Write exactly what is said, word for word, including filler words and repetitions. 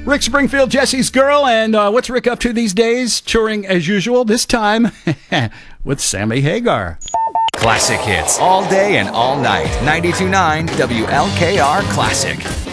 Rick Springfield, Jesse's girl, and uh, what's Rick up to these days? Touring as usual, this time with Sammy Hagar. Classic hits all day and all night. ninety-two point nine W L K R Classic.